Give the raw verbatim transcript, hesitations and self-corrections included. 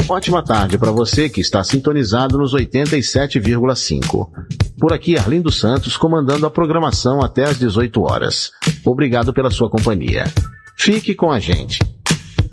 Ótima tarde para você que está sintonizado nos oitenta e sete vírgula cinco. Por aqui, Arlindo Santos comandando a programação até às dezoito horas. Obrigado pela sua companhia. Fique com a gente.